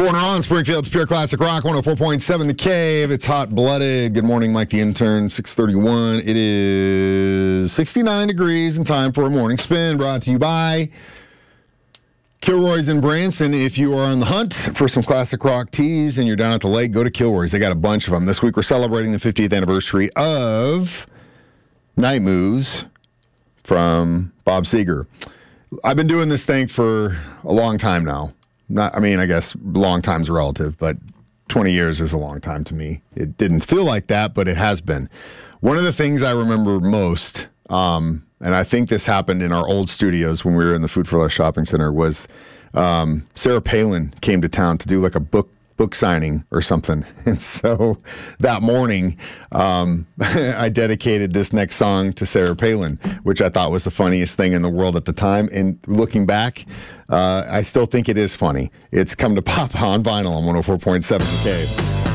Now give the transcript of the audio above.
Corner on Springfield's Pure Classic Rock 104.7 The Cave. It's hot-blooded. Good morning, Mike the intern. 6:31. It is 69 degrees and time for a morning spin brought to you by Kilroy's in Branson. If you are on the hunt for some classic rock teas and you're down at the lake, go to Kilroy's. They got a bunch of them. This week we're celebrating the 50th anniversary of Night Moves from Bob Seger. I've been doing this thing for a long time now. I guess long time's relative, but 20 years is a long time to me. It didn't feel like that, but it has been. One of the things I remember most, and I think this happened in our old studios when we were in the Food for Less Shopping Center, was Sarah Palin came to town to do like a book signing or something. And so that morning, I dedicated this next song to Sarah Palin, which I thought was the funniest thing in the world at the time. And looking back, I still think it is funny. It's Come to Papa on vinyl on 104.7 K.